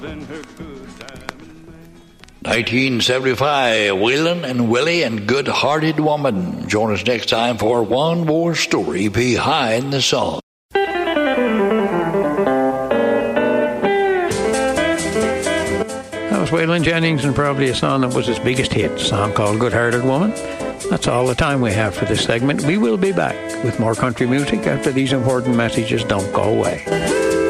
1975, Waylon and Willie and Good-Hearted Woman. Join us next time for one more story behind the song. That was Waylon Jennings, and probably a song that was his biggest hit, a song called Good-Hearted Woman. That's all the time we have for this segment. We will be back with more country music after these important messages. Don't go away.